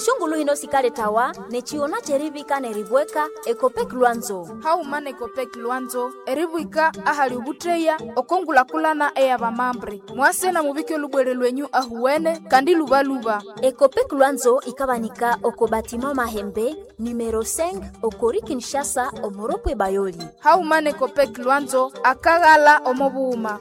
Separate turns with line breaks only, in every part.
eshongulu hino sikale tawa nechiona cherivika neribweka ekopek lwanzo
haumana ekopek lwanzo eribwika ahali ubutreya okongulakulana eya bamambre mwase na mubike lubwere lwenyu ahuwene kandi lubaluba.
ekopek lwanzo ikabanika oko batima mahembe numero 5 okori Kinshasa omoropwe bayoli.
haumana ekopek lwanzo akagala omobuuma.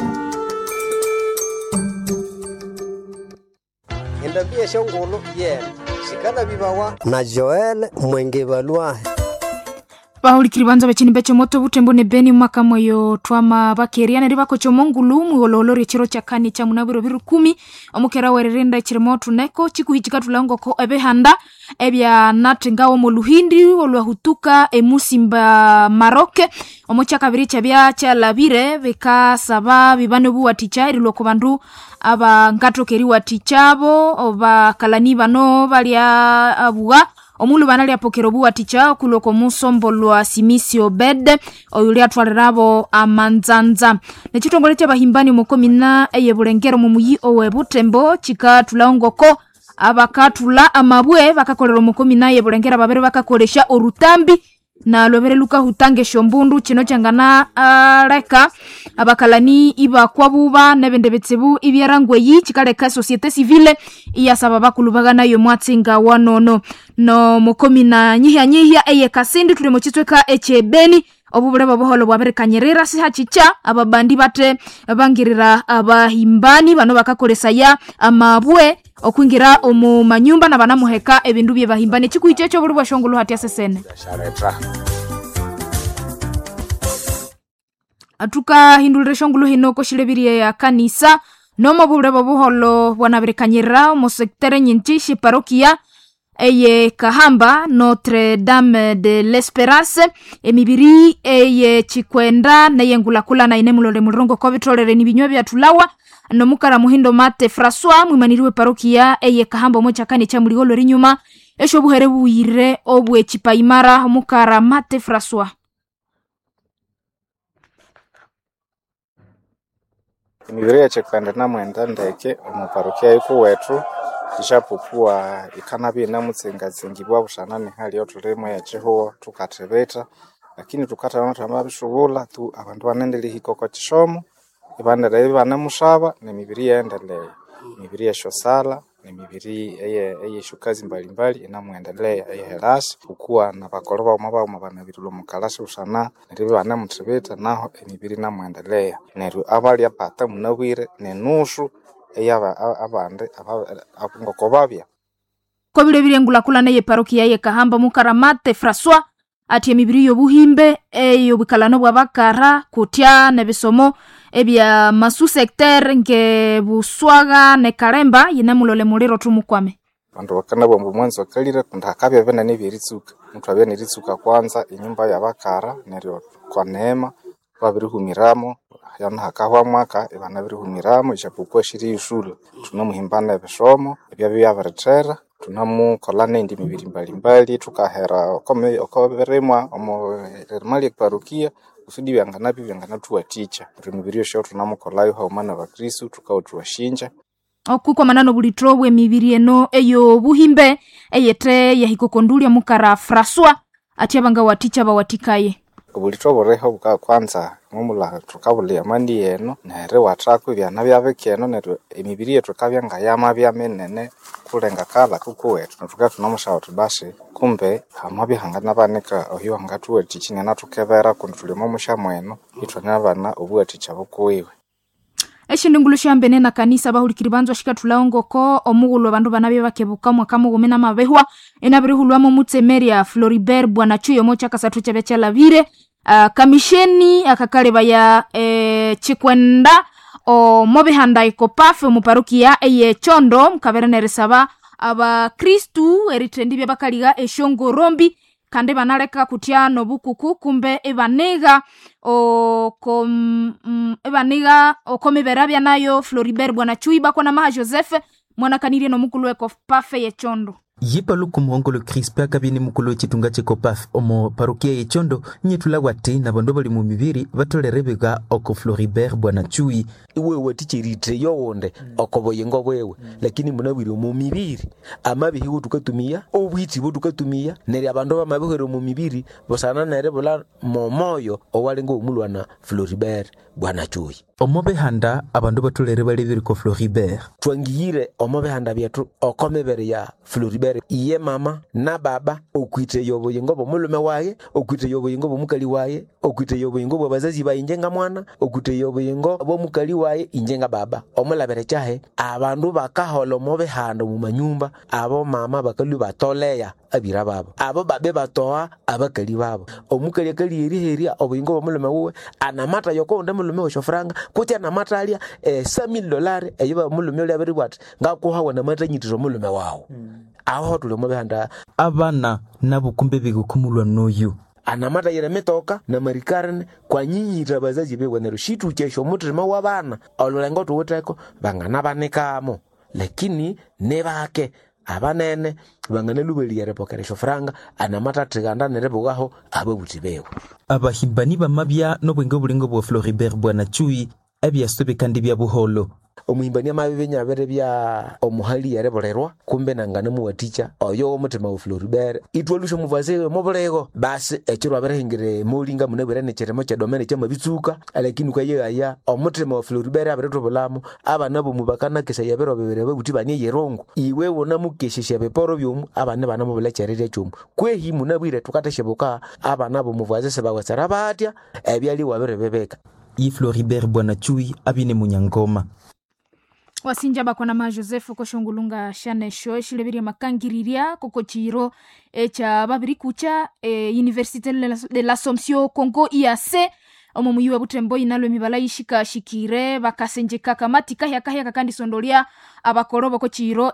Endabie shongolo shikana bibawa na Joel Mwengebalwa
bahulikiri banza bachini beche moto butembo ne beni mwaka moyo twama bakeriana ribako chomongulu mwololori chiro chakani cha munabiro biru 10 omukera wererenda chirimoto neko chikuhichika tulango ko ebehanda ebya natengawo mu luhindi olwahutuka emusimba Maroke omochaka biricha bya cha labire beka saba bibano buwaticha irilo ko bandu aba ngatokeri watichabo oba kalani bano balya abuga omulu banali apokero buwaticha kuloko musombo lwa Simisi Obed oyuli atwalirabo amanzanza nechitongole cha bahimbani mukomina eyebulengero mu muyi owebutembo chika tulaongoko abakatula amabwe bakakolera mukomina eyebulengera babere bakakolesha orutambi na lobere luka hutange shombundu chino changana reka abakalani iba kwabuba nebende betsebu ibyarangweyi chikaleka societe civile iyasaba bakulubagana yo mwatsinga wanono no mukomina nyihya eye kasindi tuli mochitweka echebeni obubure baboholo bwaberekanyerera sihachicha ababandi bate bangirira abahimbani bano bakakolesa ya amabwe okwingira omu manyumba na banamuheka ebindu bye bahimbani chikuichecho buri bwashongulu hati asesene atuka hindulire shongulu hino koshilebirie ya kanisa nomo bure baboholo bwanaberekanyerera mu sektere nyintishi parokia eye Kahamba Notre Dame de l'Espérance emibiri eye chikwenda neyengulakula na inemulole murongo ko bitolere nibinywe bya tulawa no mukara muhindo Mate François mwimaniriwe parokia eye Kahamba mocha kane cha muligolo rinyuma esho buhere buire obwe chipaimara mukara Mate François.
Emibiri ya chikwenda na mwenda ndeke mu parokia yuko wetu ishapokuwa ikanabi na mutsengatsengibwa bushanane hali yotulemo ya Jehovah tukatebeta lakini tukata abantu bishobora tu abantu banendele hikoko chishomo ibandere bana mushaba ne mibiri yaendelea mibiri ya shosala ne mibiri eye shukazi mbalimbali inamwendelea eye helasi ukuwa na bakoroba mababa bana bitulo mukalasi usana neribe bana mutebeta naho emibiri namwendelea neru abali apata munabwire ne nusu eyaba abande abungoko babya
ko birebire ngulakula neye parokia ye Kahamba mukara Mate François ati emibiri yo buhimbe eyo bikalano bwabakara kutya nebisomo ebya masu secteur nge buswaga ne Karemba yinemulole muliro tumukwame
bantu bakana bombo mwanzo kalira ndakabya bena nebiritsuka muthu abya neritsuka kwanza inyumba yabakara neryo kwa neema babirihumiramo yana hakahwa mwaka ibana birihumiramo ichapokuwa shiri yushula tunamuhimbana ebishomo ebya byabaretera tunamukolana indi mibiri mbalimbali tukahera okoberemwa omo parokia usudi byanganapi byanganatuwa teacher mibiri yosho tunamukolayo haumana ba Kristo tukawutuwashinja
okukwa manano bulitrobwe mibiri eno eyo buhimbe eyete yahikokondulia mukara François ati abanga wa teacher bawatikaye
obulitobo reho buka kwanza mumula tukabulia mandi eno nere watrako byana byabekeno neto emibiri yetu kabyanga yamabya menene kulenga kala kukuwetu natuka tunamushawo tubasi kumbe hamabi hangana banika ohiwa ngatuwe tichine natukebera kuntulimo mushamweno itwana bana obuwaticha bukuwiwe
eshindungulu shambene na kanisa bahulikiri banzo shikatulaongo ko omugulo bandu banabye bakebuka mwaka mugumena mabehwa enabirihulwamo mutsemeria Floribert bwana chuyo mocha kasatu cha becha lavire kamisheni akakaleba ya chikwenda o mobihanda ikopafe mu parokia eye Chondo mkaberenere saba aba Kristu eritendibye bakaliga eshongo rombi kande banaleka kutya nobukuku kumbe ebanega ebanega okomeberabya nayo Floribert bwana chui bako na maha Joseph mwana kanire no mukulu eko pafe ye Chondo
Yipalu kumuhongolo Crispa kabini mukulu chitunga chekopaf omo parokia yechondo nyetula wati na bandu bali mu mibiri batolerebega oko Floribert bwana chui
iwe watichirite yowonde okoboyengo bwewe lakini munabwire mu mibiri amabihi tukatumia obwiti tukatumia neri abandu bamabihero mu mibiri bosana nere bola momoyo owalengo umulwana Floribert bwana chui
omobehanda abandu batolere balebiri ko Floribert
twangiyire omobehanda byetu okomebere ya Floribert iye mama na baba okwite yoboyengo bomulume waye okwite yoboyengo bomukali waye okwite yoboyengo bobazazi bayinjenga mwana okwite yoboyengo bomukali waye injenga baba omulabere chahe abandu bakaholo mobehanda mu manyumba abo mama bakalu batoleya abira babo abo babe batoa abakali babo omukali akali heri oboyengo bomulume wowe anamata yoko nda mulume wo shofranga kuti anamata alia $1,000 eyoba mulume oli abiri bwati ngakuhawa namata nyitiro mulume wawo aho tulemo behanda
abana nabukumbe bigukumulwa noyu
anamata yeremetoka na marikarne kwa nyinyi tabazaji bewe nero shitu chesho mutima wabana ololengo tuweteko bangana banikamo lakini nebake abanene bangana lubeliyere pokeresho franga anamata tiganda nerebogaho ababuti bewe
abahimbani bamabya nobwengo bulingo bwa Floribert bwana chui abyasobe kandi bya buholo
omuhimbania mabibenya bere bya omuhali yare borerwa kumbe nangana mu waticha oyo omutima wa Floribert itwalusha muvaze mobolego basi ekirwa bere hingire mulinga munebere ne cheremo cha domene cha mabitsuka lakini kwa yaya omutima wa Floribert abere tobolamu abana bo mubakana kesa yabero bebere babuti banye yerongo iwe wona mukeshisha beporo byomu abana bana mubula cherere chomu kwehi munabwire tukateshebuka abana bo muvaze sebawasara batya ebyali wabere bebeka
yi Floribert bwana chui abine munyangoma
wasinja bakona ma Joseph koshongulunga shanesho shilebiri makangiriria kokochiro cha babiri kucha Université de l'Assomption Congo IAC omo muyiwa butembo inalo mibala yishika shikire bakasenjeka kamatika yakahya kakandi sondolia abakorobo kochiro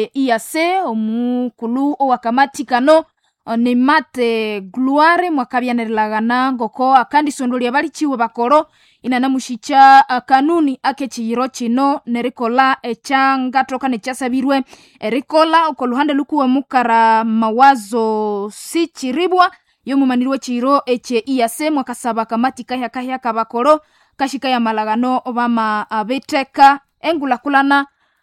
IAC omukulu owakamatikano ne mate gloire mwakabyanerelagana ngoko akandi sondolia balichiwe bakoro inanamushicha kanuni akechiro chino nerikola echanga toka nechasabirwe erikola okoluhande lukuwa mukara mawazo si chiribwa yomumanirwe chiro IAC mwakasaba kamatika yakahya kabakoro kashika ya malagano obama abeteka engulakulana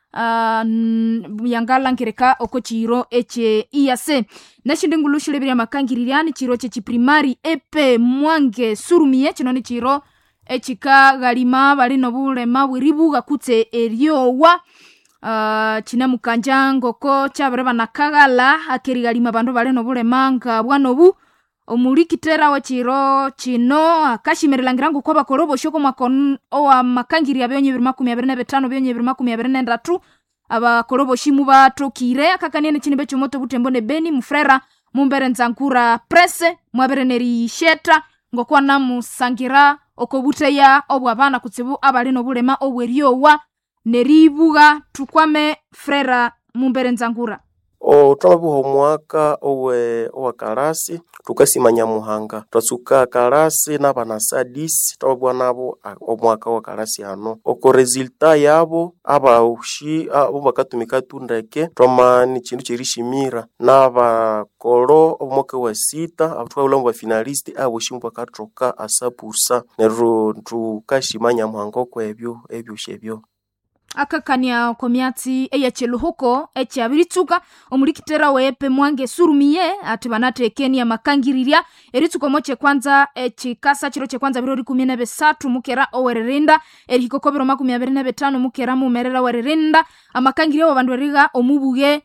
yangala nkireka okochiro IAC nashindingulushile bya makangiririani chiro che primary epe mwange surumie chinoni chiro echika galima bali nobulema bwiribuga kutse eryowa china mukanjango ko chabere banakagala akeri galima bandu bali nobulema nga bwanobu omulikitera wa chiro chino akashimerelangirango kwa bakorobo shoko mwakon owa makangiri abyonye 2025 byonye 2023 abakorobo shimu batokire akakaniene chinibe chomoto butembone beni mufrera mumbere nzankura presse mwabere neri sheta ngokwa namu sangira okobuteya obwabana kutsibu abali nobulema obweryowa neribuga tukwame frera mumbere nzankura
twabuho mwaka owa karasi tukasimanya muhanga twasuka karasi n'abana sadisi twabwa nabo omwaka wa karasi hano oko resulta yabo abaushi abo bakatumika tundeke twamani chindu chirishimira n'abakoro omwaka wa 6 abutwabula mu finalist abo shimba katroka asapusa nero tukashimanya muhanga ko ebyo shebyo
akakania komiati eyacheluhuko echabiritsuka omulikitera wepe mwange surumie ati banatekenia makangiriria eritsuko moche kwanza echikasa chiro che kwanza birori 13 mukera owererinda erikoko biro 25 mukera mumerera wererinda amakangiria wabandu eriga omubuge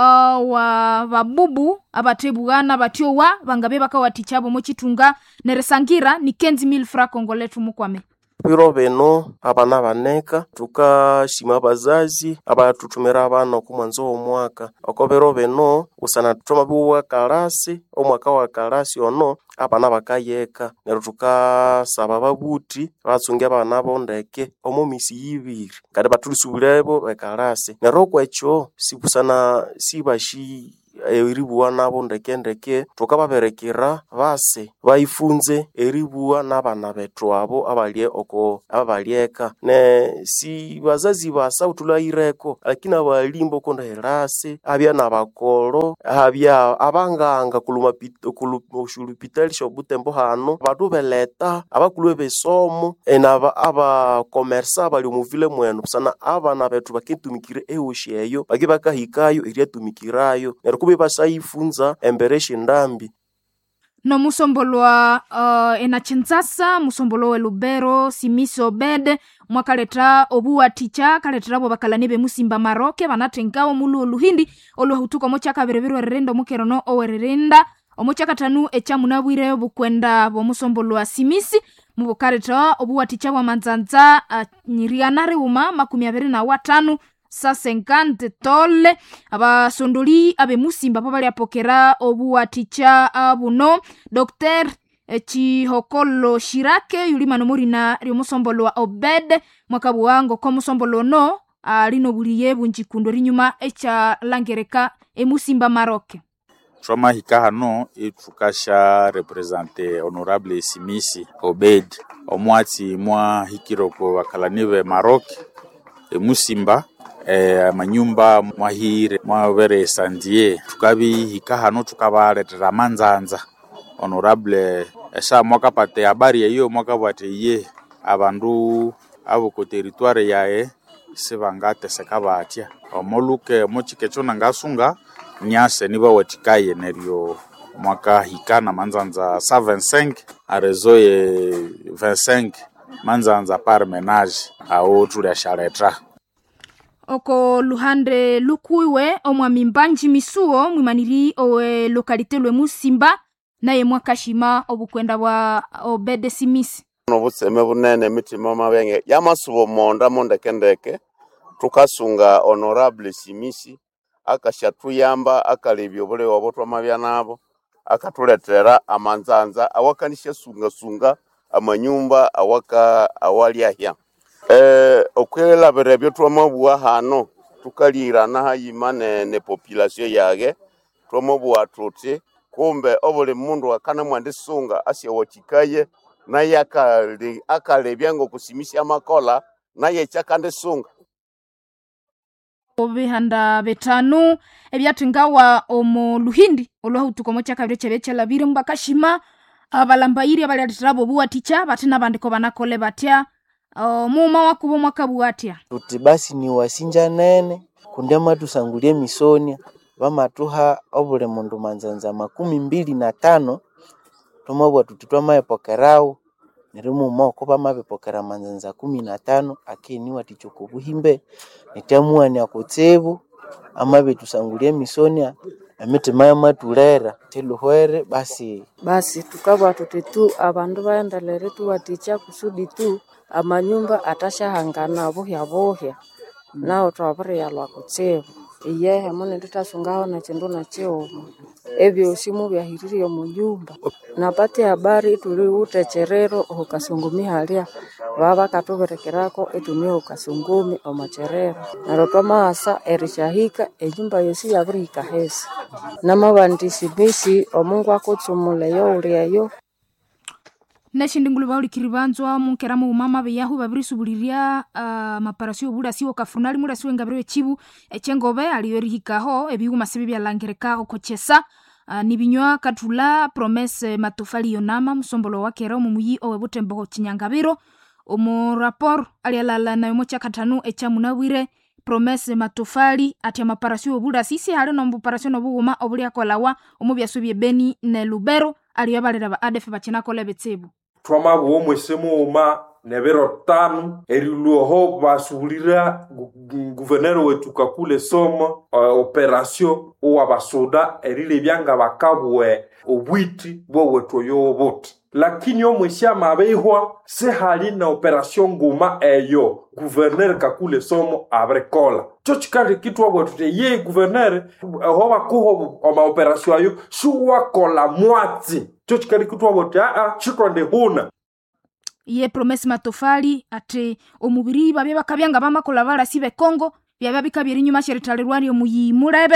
wa babubu abatebugana batyowa bangabe bakawatichabo mochitunga neresangira ni 15,000 francs congolais mukwame
biro beno abana baneka tukashima bazazi abatutumira abana kumwanzo omwaka okobero beno usana tutoma buwa karasi omwaka wa karasi ono abana bakayeka nero tukasaba babuti batsunge abana bondeke omomisi yibiri kade batulisubulebo bekarasi nero kwecho sibusana sibashi eribua nabo ndeke tukababerekera base baifunze eribua n'abana betu abo abalieka ne si bazazi basa utulaireko lakini abalimbo konda herase abya nabakolo abya abanganga kulumapitali shobutembo hano badu beleta abakulu besomo enaba aba commerce bali muvile mwenu sana abana betu bakintumikire eosheyo bagibakahikayo iriatumikirayo nerukube basaifunza embereshe ndambi
no musombolwa enachinzasa musombolo Lubero Simisi Obed mwakaleta obuwa ticha kaletera bo bakalani be musimba maroke banatengawo mulu luhindi oluhutuko mochaka berebero rendo mukerono owererinda omochaka tanu echamunabwire bukwenda bo musombolo Simisi mubukareta obuwa ticha bwa manzanza nyirianare uma 25 sa 50 tole abasondoli abe musimba bali apokera obuwa ticha abuno Dr. Chihokolo Shirake yulimano murina ryomusombolo wa Obed mwakabu wango kwa musombolo no lino buliye bunjikundo rinyuma echa langereka emusimba maroke
Troma hika hano itukasha represente honorable Simisi Obed omwati mwa hikiroko wakalanive maroke emusimba manyumba mwahire mwavere sandie tukabi hika hano tukabaletera manzanza honorable esa mwaka pate habari hiyo mwaka bwateye abandu abo ko territoire yae sebangate sekabatia omoluke mochikecho nangasunga nyase niba watikaye neryo mwaka hikana manzanza 25 arezoye 25 manzanza par ménage ao tulia chareta
oko luhande lukuiwe omwami Mbanji Misuo mwimaniri owe lokalite lwe musimba naye mwakashima obukwenda bwa Obed Simisi
nobuseme bunene mitima mabenge yamasubo monda kendeke tukasunga honorable Simisi akashatuyamba akalebyo bole wabotwa mabya nabo akatuletera amanzanza awakanisha sunga amanyumba awali ahya okwela berebyo twamabua hano tukalira na hayimane ne population yage twamabua tuti kumbe obole mundu akana mwandisunga asya watikaye naye akalebya ngo kusimisi amakola naye chakandisunga obihanda betanu ebyatingawa omo luhindi olwahutuko mochaka birechebeche labire mbakashima abalambairi abaliatirabo buwa ticha batina bandiko banakole batya muma wakubo mwakabuatia
tuti basi ni wasinja nene kundema tusangulie misonia bamatuha obule mundu manzanza 25 tomabwa tutitwa maepokerao nirimu moko bamabepokera manzanza 15 akini watichoko buhimbe nitamua ni akotsebu amabe tusangulie misonia amete maya matulera teluhwere basi
tukabwa tutitu abandu baendalere tu waticha kusudi tu amanyumba atashahangana bohya nao twabare yalwa kutsebu iye hamone tutasungaho na chendo na cheo ebyo simu byahiririyo mu nyumba napate habari tuli utecherero okasungumi halia baba katoberekerako etumio okasungumi omacherero narotoma asa erishahika enyumba yosi yabrika hesa namabandisibisi omungu akotsumule yo uriayo
neshindingulu bauli kiribanzwa munkeramu umama beyahu babirisubuliria maparasio bulasi okafurnali mulasi wengabire chibu echengobe aliyorihikaho ebiuma sibi byalangereka kochesa nibinywa katula promesse matofali yonama musombolo wakera omumuyi owebutembo chinyangabiro omu rapport alialala na yomocha katanu echamunawire promesse matofali ati maparasio bulasi si hali no oparasio obuguma obuli akolawa omubyasubye Beni ne Lubero aliyabalera ba ADF bachinakole betsebu
twama bo mwesemo uma nebero tanu eriluho basubulira gouverneur wetu kakule somo operation owa basoda erile byanga bakabwe obwiti bwo wetu yobot lakini omwesha mabehwa se hali na operation nguma eyo gouverneur kakule somo abrekola chochikari kitwa wetu ye gouverneur hoba kuho oma operation ayo shuwa kola mwati chochikari kitwa wetu chikonde huna
ye promesse matofali ate omubiri babye bakabyanga bamakola barasi be Kongo byaba bikabiri nyuma sheretalirwari omuyimurebe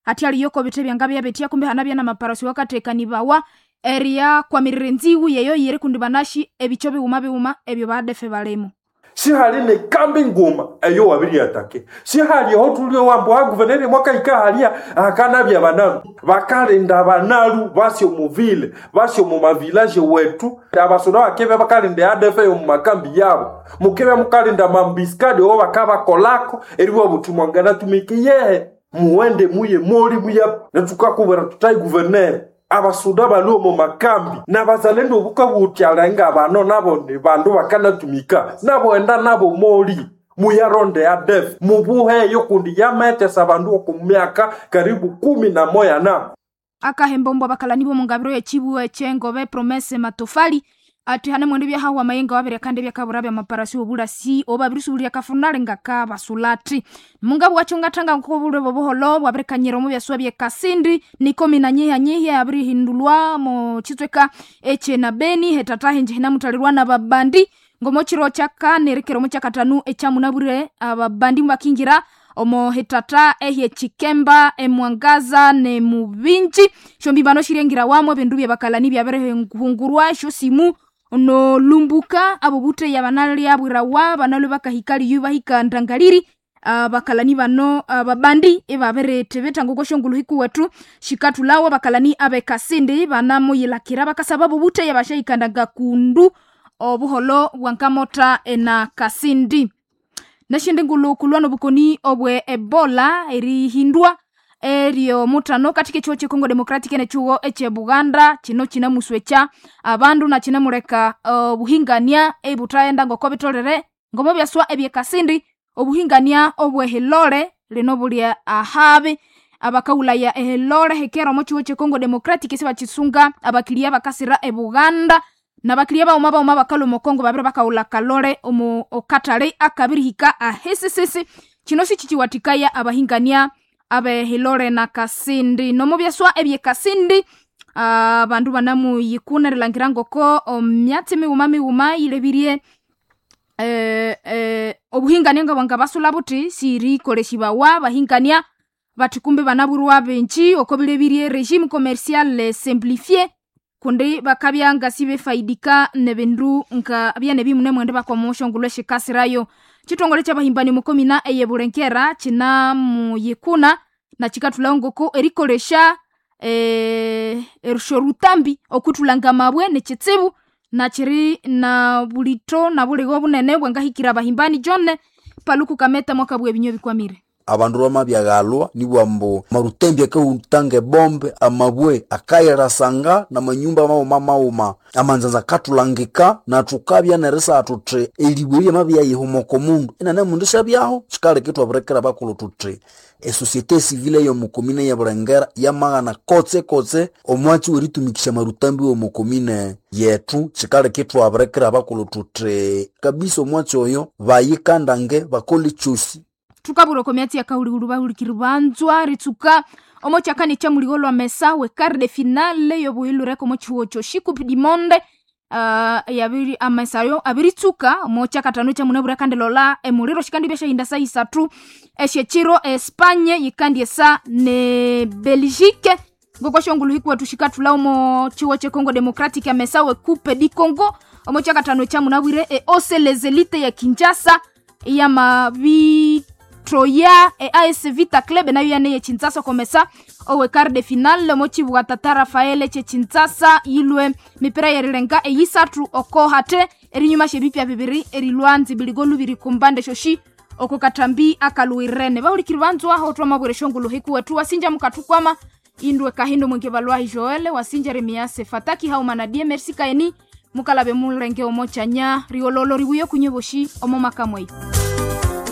hati aliyoko bete byangabya betia kumbe hanabya na maparasi wakatekani bawa area kwa mirirenziwu yeyo yere kundi banashi ebichobe uma ebyo badefe balemo
si hali ne kambi ngoma eyo wabiri atake si hali ho tulio wambo ha guverneri mwaka ikahalia akanabya banalu bakalenda banalu basyo mu ville basyo mu village wetu abasoda bakebe bakalenda adefe yo mu makambi yabo mukebe mukalenda mambiskade o bakaba kolako eriwo butumwangana tumikiye muwende muye mori muya natukakubera tutai guverneri abasuda baluo mu makambi n'abazalendo bukabutyalanga abano nabo ne bandu bakanatumika nabo enda nabo moli muyaronde ya def mubuhe yo kundi yamete sabandu ku myaka karibu 11 na
akahembombo bakalani bo mungabiro yechibu echengobe promesse matofali ati hane mwende bya hawa mayenga wabere kande bya kaburabe amaparasi obula si obabirisulia kafunale ngaka basulati mungabu wachungatanga nkobule boboholo wabere kanyero mu byaswa bye kasindi niko minanyehe abiri hindulwa mo chitweka eche na beni hetatahe nje na mutalirwa na babandi ngomochiro chaka nerekero mu chakatanu echa munabure ababandi mbakingira omo hetata ehye chikemba emwangaza ne mubinji shombi bano shirengira wamwe bindu bya bakalani bya bere ngurwa sho simu no lumbuka abo bute ya banali abwira wa banalo bakahikali yuba hikandangaliri bakalani bano babandi ebabere tebeta ngoko shongulu hiku wetu shikatulawa bakalani abe kasindi banamo yilakira bakasababu bute ya bashayikandanga kundu obuholo wankamota ena kasindi nashinde ngulu kulwano bukoni obwe Ebola eri hindwa erio mutano katike chuo che Congo Democratic ne chuo eche Buganda chino china muswecha abandu na china mureka buhingania ebutaenda ngoko bitolere ngomo byaswa ebye kasindi obuhingania obwe helore linobulia ahabe abakaula ya helore hekero mo chuo che Congo Democratic se bachisunga abakilia bakasira ebuganda na bakilia ba umaba bakalo mo Congo babira bakaula kalore omo okatale akabiri hika ahesesese chino chichiwatikaya abahingania abe hilore na kasindi nomo byaswa ebye kasindi bandu banamu yikuna rilangirango ko myati miuma ilebirie obuhingania ngabanga basula buti siri koleshiba wa bahingania batikumbe banaburwa benchi okobilebirie regime commercial simplifié kundi bakabyanga sibe faidika nebendu nka byane bimune mwende bakomosho ngulwe shikasirayo chitongole chabahimbani mukomina eyeburenkera china muyikuna na chikatulongo ko erikolesha ershorutambi okutulanga mabwe ne chitsibu na chiri na bulito na bulego bunene bwangahikira bahimbani John paluku kameta mwaka bwe binyo bikwamire
abandu bamabyagalwa nibwambo marutembi akautange bombe amabwe akayerasanga na manyumba mauma amanzanza katulangika na tukabya neresa atutre elibuye mabya yihomoko mundu ina na mundu shabyaho chikale kitu abrekera bakulu tutre societe civile yo mukomine ya Burengera yamagana kotse omwachi weritumikisha marutambi wo mukomine yetu chikale kitu abrekera bakulu tutre kabisa omwachi oyo bayikandange bakoli chusi
tukaburo komiati ya kauli bahurikirbanzwa ritsuka omo chakani cha muligolo mesa we quart de finale yo builure komo chuo choshiku pidimonde yabiri amasayo abiritsuka omo chakatano cha munabura kandelola emuliro shikandi besha indasa isatu eshechiro Espanye yikandi sa ne Belgique ngoko shongulu hiku watushikatula omo chuo che Congo Democratic ya mesa we coupe di Congo omo chakatano cha munabure ose les élites ya Kinshasa ya mabi Troya AS Vita Club na yane ye Chintsasa komesa owe quart de finale mochi bwatata Rafael che Chintsasa yilwe mipira yerilenga yisatu oko hate erinyuma shebipya bibiri erilwanzi biligolu biri kumbande shoshi oko katambi akaluirene bahurikirwanzwa hotwa mabure shongulu hiku wetu wasinja mukatukwama indwe kahindo mwenge balwa Joel wasinja Remiase Fataki hauma die merci kaeni mukalabe mulenge omochanya riololo ribuyo kunyeboshi omo makamwe